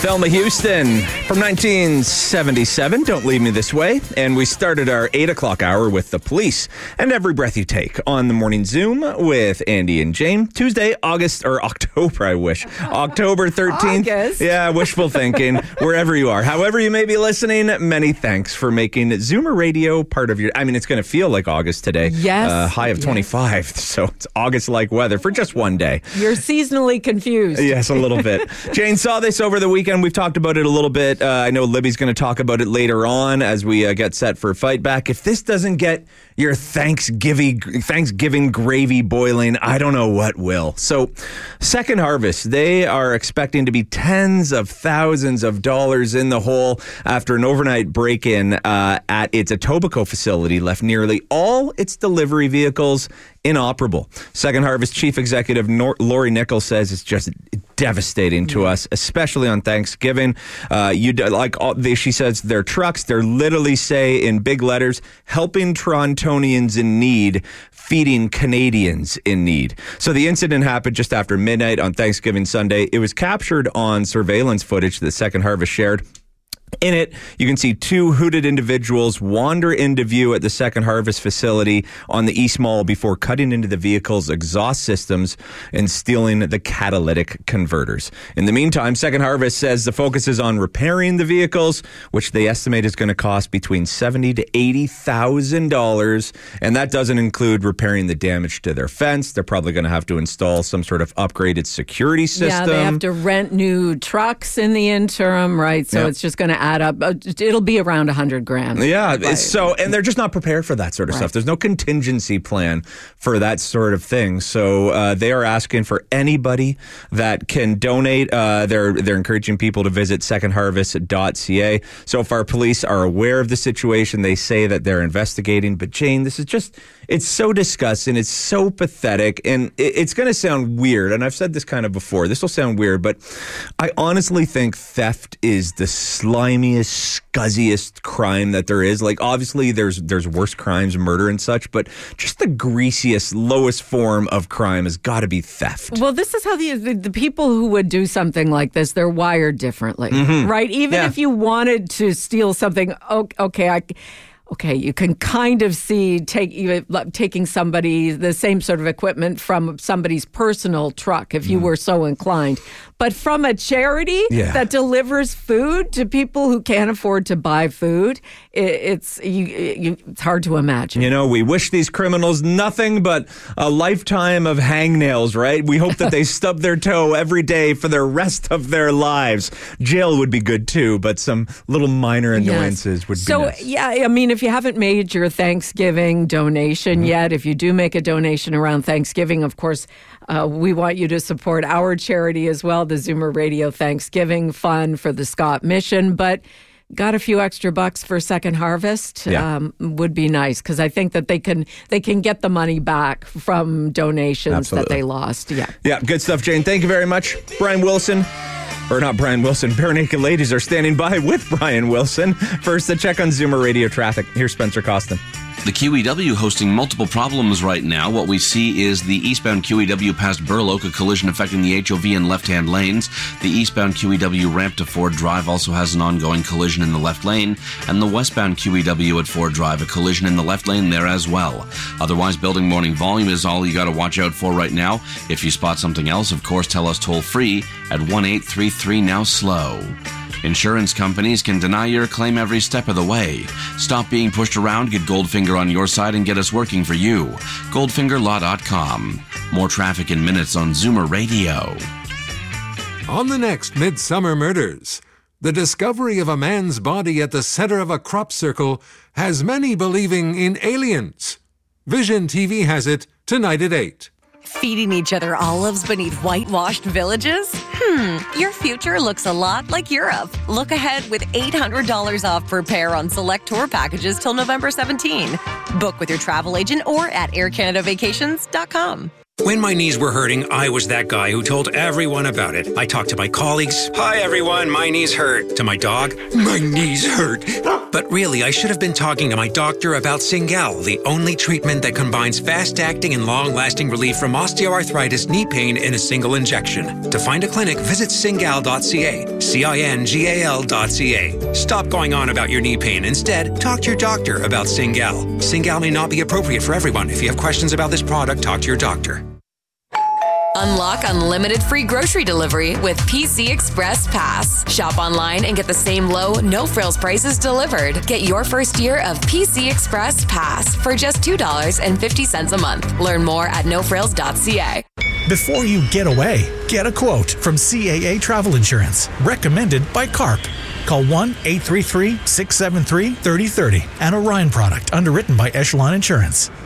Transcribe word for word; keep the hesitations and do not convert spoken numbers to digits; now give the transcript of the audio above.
Thelma Houston from nineteen seventy-seven, Don't Leave Me This Way. And we started our eight o'clock hour with The Police and Every Breath You Take on the Morning Zoom with Andy and Jane. Tuesday, August, or October, I wish. October thirteenth. August. Yeah, wishful thinking, wherever you are. However you may be listening, many thanks for making Zoomer Radio part of your... I mean, it's going to feel like August today. Yes. Uh, high of yes. twenty-five, so it's August-like weather for just one day. You're seasonally confused. Yes, a little bit. Jane saw this over the weekend. We've talked about it a little bit. Uh, I know Libby's going to talk about it later on as we uh, get set for Fight Back. If this doesn't get your Thanksgiving Thanksgiving gravy boiling, I don't know what will. So, Second Harvest, they are expecting to be tens of thousands of dollars in the hole after an overnight break-in uh, at its Etobicoke facility left nearly all its delivery vehicles inoperable. Second Harvest Chief Executive Nor- Lori Nichols says it's just devastating to us, especially on Thanksgiving. Uh, you like all, they, she says their trucks, they're literally say in big letters, helping Torontonians in need, feeding Canadians in need. So the incident happened just after midnight on Thanksgiving Sunday. It was captured on surveillance footage that Second Harvest shared. In it, you can see two hooded individuals wander into view at the Second Harvest facility on the East Mall before cutting into the vehicle's exhaust systems and stealing the catalytic converters. In the meantime, Second Harvest says the focus is on repairing the vehicles, which they estimate is going to cost between seventy thousand to eighty thousand dollars, and that doesn't include repairing the damage to their fence. They're probably going to have to install some sort of upgraded security system. Yeah, they have to rent new trucks in the interim, right? So yeah. it's just going to add up. It'll be around a hundred grand. Yeah, it's so, and they're just not prepared for that sort of right. stuff. There's no contingency plan for that sort of thing. So uh, they are asking for anybody that can donate. Uh, they're they're encouraging people to visit second harvest dot c a. So far, police are aware of the situation. They say that they're investigating. But Jane, this is just, it's so disgusting. It's so pathetic. And it, it's going to sound weird. And I've said this kind of before. This will sound weird, but I honestly think theft is the slimiest, scuzziest crime that there is. Like, obviously, there's there's worse crimes, murder and such, but just the greasiest, lowest form of crime has got to be theft. Well, this is how the, the the people who would do something like this, they're wired differently, Mm-hmm. right? Even Yeah. if you wanted to steal something, okay, I... Okay, you can kind of see take, even, taking somebody, the same sort of equipment from somebody's personal truck if you mm. were so inclined. But from a charity yeah. that delivers food to people who can't afford to buy food, it, it's you, you, it's hard to imagine. You know, we wish these criminals nothing but a lifetime of hangnails, right? We hope that they stub their toe every day for the rest of their lives. Jail would be good too, but some little minor annoyances yes. would be so, nice. So, yeah, I mean, if you haven't made your Thanksgiving donation mm-hmm. yet, if you do make a donation around Thanksgiving, of course, uh, we want you to support our charity as well, the Zoomer Radio Thanksgiving Fund for the Scott Mission. But got a few extra bucks for Second Harvest yeah. um, would be nice, because I think that they can they can get the money back from donations Absolutely. that they lost. Yeah, yeah, good stuff, Jane. Thank you very much, Brian Wilson. Or not Brian Wilson. Bare Naked Ladies are standing by with Brian Wilson. First, a check on Zoomer Radio traffic. Here's Spencer Costin. The Q E W hosting multiple problems right now. What we see is the eastbound Q E W past Burloak, a collision affecting the H O V and left-hand lanes. The eastbound Q E W ramp to Ford Drive also has an ongoing collision in the left lane. And the westbound Q E W at Ford Drive, a collision in the left lane there as well. Otherwise, building morning volume is all you got to watch out for right now. If you spot something else, of course, tell us toll-free at one eight three three now slow. Insurance companies can deny your claim every step of the way. Stop being pushed around, get Goldfinger on your side, and get us working for you. goldfinger law dot com. More traffic in minutes on Zoomer Radio. On the next Midsummer Murders, the discovery of a man's body at the center of a crop circle has many believing in aliens. Vision T V has it tonight at eight. Feeding each other olives beneath whitewashed villages? Hmm, your future looks a lot like Europe. Look ahead with eight hundred dollars off per pair on select tour packages till November seventeenth. Book with your travel agent or at air canada vacations dot com. When my knees were hurting, I was that guy who told everyone about it. I talked to my colleagues. Hi, everyone. My knees hurt. To my dog. My knees hurt. But really, I should have been talking to my doctor about Cingal, the only treatment that combines fast-acting and long-lasting relief from osteoarthritis knee pain in a single injection. To find a clinic, visit cingal dot c a, C I N G A L dot C A. Stop going on about your knee pain. Instead, talk to your doctor about Cingal. Cingal may not be appropriate for everyone. If you have questions about this product, talk to your doctor. Unlock unlimited free grocery delivery with P C Express Pass. Shop online and get the same low, no-frills prices delivered. Get your first year of P C Express Pass for just two dollars and fifty cents a month. Learn more at no frills dot c a. Before you get away, get a quote from C A A Travel Insurance, recommended by CARP. Call one eight three three, six seven three, three zero three zero. An Orion product underwritten by Echelon Insurance.